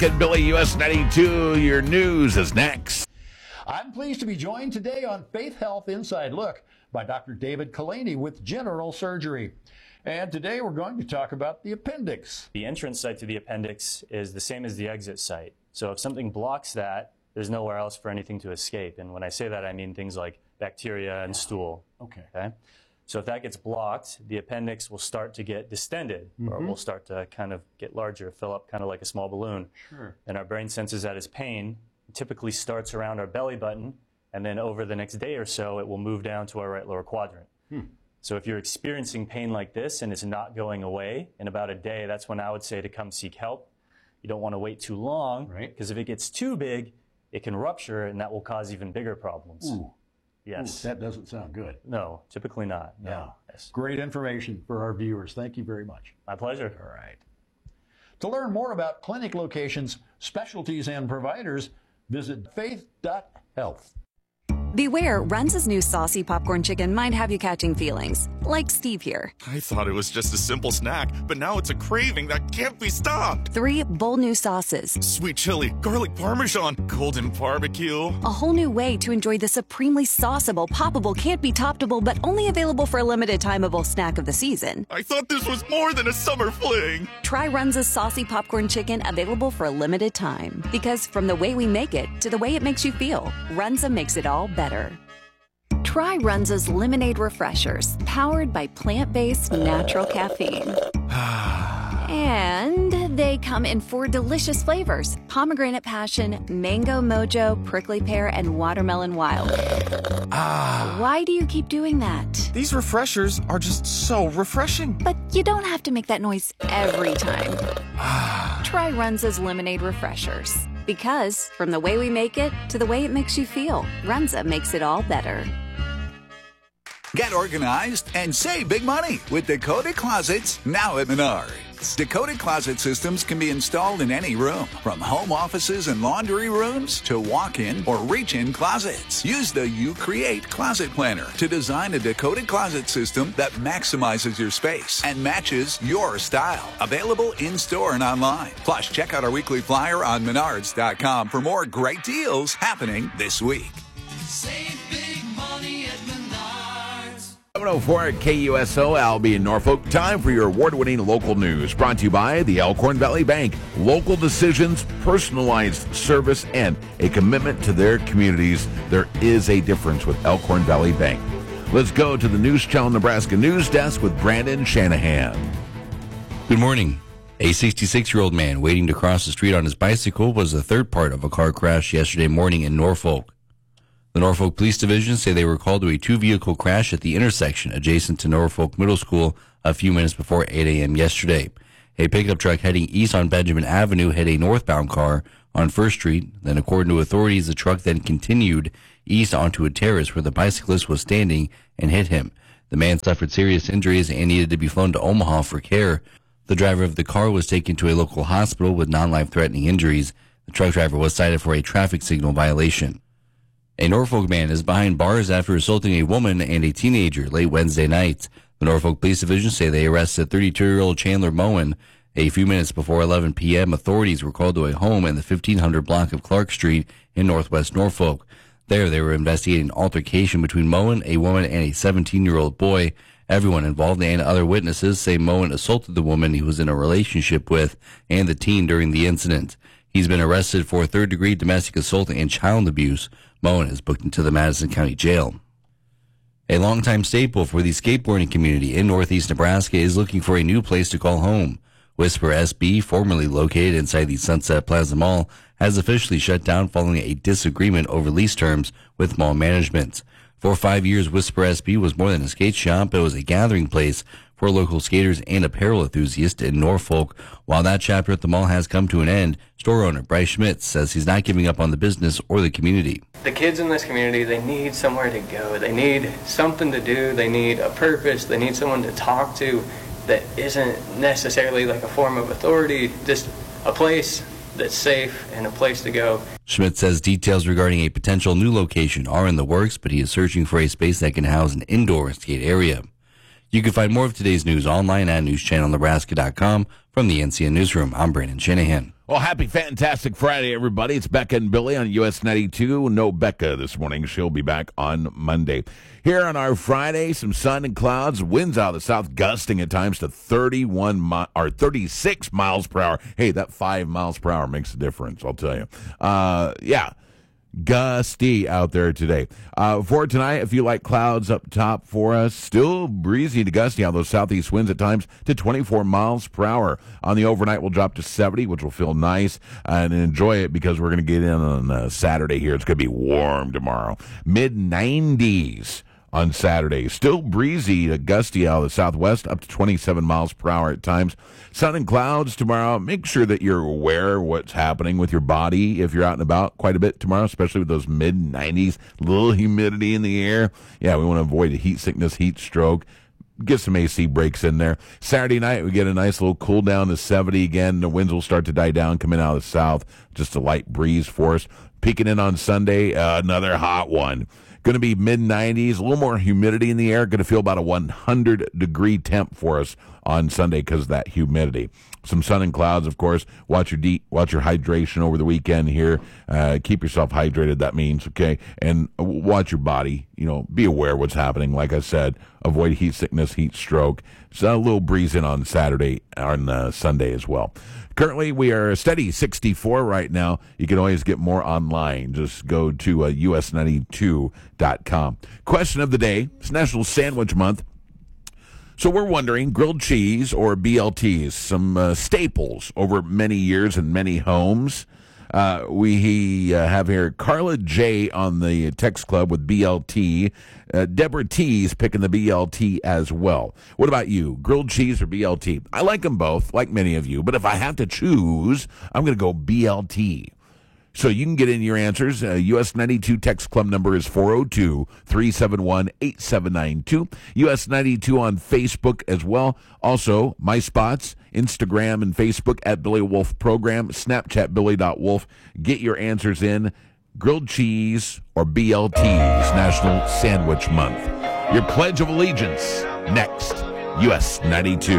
Good Billy US 92, your news is next. I'm pleased to be joined today on Faith Health Inside Look by Dr. David Kalani with General Surgery. And today we're going to talk about the appendix. The entrance site to the appendix is the same as the exit site. So if something blocks that, there's nowhere else for anything to escape. And when I say that, I mean things like bacteria and stool. Okay. So if that gets blocked, the appendix will start to get distended, or it will start to kind of get larger, fill up kind of like a small balloon. Sure. And our brain senses that as pain. It typically starts around our belly button, and then over the next day or so, it will move down to our right lower quadrant. So if you're experiencing pain like this and it's not going away in about a day, that's when I would say to come seek help. You don't want to wait too long, because if it gets too big, it can rupture, and that will cause even bigger problems. Ooh. Yes. Ooh, that doesn't sound good. No, typically not. No. Yes. Great information for our viewers. Thank you very much. My pleasure. All right. To learn more about clinic locations, specialties, and providers, visit faith.health. Beware, Runza's new saucy popcorn chicken might have you catching feelings, like Steve here. I thought it was just a simple snack, but now it's a craving that can't be stopped. 3 bold new sauces. Sweet chili, garlic parmesan, golden barbecue. A whole new way to enjoy the supremely sauceable, poppable, can't be toppable, but only available for a limited timeable snack of the season. I thought this was more than a summer fling. Try Runza's saucy popcorn chicken, available for a limited time. Because from the way we make it to the way it makes you feel, Runza makes it all better. Try Runza's Lemonade Refreshers, powered by plant-based natural caffeine. And they come in 4 delicious flavors: pomegranate passion, mango mojo, prickly pear, and watermelon wild. Why do you keep doing that? These refreshers are just so refreshing. But you don't have to make that noise every time. Try Runza's Lemonade Refreshers. Because from the way we make it to the way it makes you feel, Runza makes it all better. Get organized and save big money with Dakota Closets now at Menards. Dakota Closet systems can be installed in any room, from home offices and laundry rooms to walk-in or reach-in closets. Use the You Create Closet Planner to design a Dakota Closet system that maximizes your space and matches your style. Available in-store and online. Plus, check out our weekly flyer on Menards.com for more great deals happening this week. Save big money at Menards. 704 at KUSO, Albie in Norfolk. Time for your award-winning local news. Brought to you by the Elkhorn Valley Bank. Local decisions, personalized service, and a commitment to their communities. There is a difference with Elkhorn Valley Bank. Let's go to the News Channel Nebraska News Desk with Brandon Shanahan. Good morning. A 66-year-old man waiting to cross the street on his bicycle was the third part of a car crash yesterday morning in Norfolk. The Norfolk Police Division say they were called to a 2-vehicle crash at the intersection adjacent to Norfolk Middle School a few minutes before 8 a.m. yesterday. A pickup truck heading east on Benjamin Avenue hit a northbound car on First Street. Then, according to authorities, the truck then continued east onto a terrace where the bicyclist was standing and hit him. The man suffered serious injuries and needed to be flown to Omaha for care. The driver of the car was taken to a local hospital with non-life-threatening injuries. The truck driver was cited for a traffic signal violation. A Norfolk man is behind bars after assaulting a woman and a teenager late Wednesday night. The Norfolk Police Division say they arrested 32-year-old Chandler Moen. A few minutes before 11 p.m., authorities were called to a home in the 1500 block of Clark Street in northwest Norfolk. There, they were investigating an altercation between Moen, a woman, and a 17-year-old boy. Everyone involved and other witnesses say Moen assaulted the woman he was in a relationship with and the teen during the incident. He's been arrested for third-degree domestic assault and child abuse. Moen is booked into the Madison County Jail. A longtime staple for the skateboarding community in northeast Nebraska is looking for a new place to call home. Whisper SB, formerly located inside the Sunset Plaza Mall, has officially shut down following a disagreement over lease terms with mall management. For 5 years, Whisper SB was more than a skate shop. It was a gathering place for local skaters and apparel enthusiasts in Norfolk. While that chapter at the mall has come to an end, store owner Bryce Schmitz says he's not giving up on the business or the community. The kids in this community, they need somewhere to go. They need something to do. They need a purpose. They need someone to talk to that isn't necessarily like a form of authority, just a place that's safe and a place to go. Schmidt says details regarding a potential new location are in the works, but he is searching for a space that can house an indoor skate area. You can find more of today's news online at newschannelnebraska.com. From the NCN Newsroom, I'm Brandon Shanahan. Well, happy Fantastic Friday, everybody. It's Becca and Billy on US 92. No Becca this morning. She'll be back on Monday. Here on our Friday, some sun and clouds, winds out of the south gusting at times to 36 miles per hour. Hey, that 5 miles per hour makes a difference, I'll tell you. Gusty out there today. For tonight, a few light clouds up top for us. Still breezy to gusty out those southeast winds at times to 24 miles per hour. On the overnight, we'll drop to 70, which will feel nice and enjoy it because we're going to get in on Saturday here. It's going to be warm tomorrow. Mid-90s. On Saturday. Still breezy to gusty out of the southwest, up to 27 miles per hour at times. Sun and clouds tomorrow. Make sure that you're aware of what's happening with your body if you're out and about quite a bit tomorrow, especially with those mid-90s, little humidity in the air. Yeah, we want to avoid heat sickness, heat stroke. Get some AC breaks in there. Saturday night, we get a nice little cool down to 70 again. The winds will start to die down coming out of the south. Just a light breeze for us. Peeking in on Sunday, another hot one. Going to be mid-90s, a little more humidity in the air. Going to feel about a 100-degree temp for us on Sunday because of that humidity. Some sun and clouds, of course. Watch your hydration over the weekend here. Keep yourself hydrated, that means, okay? And watch your body. Be aware of what's happening. Like I said, avoid heat sickness, heat stroke. So a little breeze in on Saturday, on Sunday as well. Currently, we are a steady 64 right now. You can always get more online. Just go to us92.com. Question of the day. It's National Sandwich Month. So we're wondering, grilled cheese or BLTs, some staples over many years in many homes. We have here Carla J on the text club with BLT. Deborah T's picking the BLT as well. What about you? Grilled cheese or BLT? I like them both, like many of you. But if I have to choose, I'm going to go BLT. So you can get in your answers. US 92 text club number is 402-371-8792. US 92 on Facebook as well. Also, my spots, Instagram and Facebook at Billy Wolf Program, Snapchat Billy.Wolf. Get your answers in. Grilled cheese or BLTs, National Sandwich Month. Your Pledge of Allegiance next. US 92.